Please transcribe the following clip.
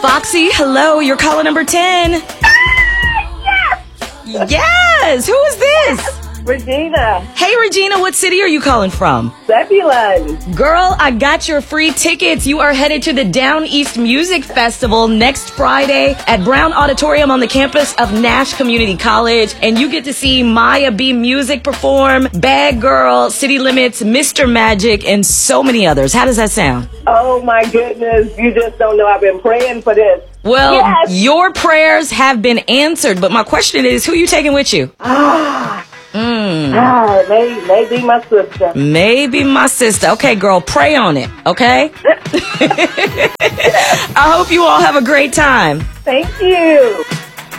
Foxy, hello. You're caller number 10. Yes. Who is this? Regina. Hey, Regina, what city are you calling from? Zebulon. Girl, I got your free tickets. You are headed to the Down East Music Festival next Friday at Brown Auditorium on the campus of Nash Community College. And you get to see Maya B. Music perform, Bad Girl, City Limits, Mr. Magic, and so many others. How does that sound? Oh, my goodness. You just don't know. I've been praying for this. Well, Yes. your prayers have been answered. But my question is, who are you taking with you? Maybe my sister. Maybe my sister. Okay, girl, pray on it, okay? I hope you all have a great time. Thank you.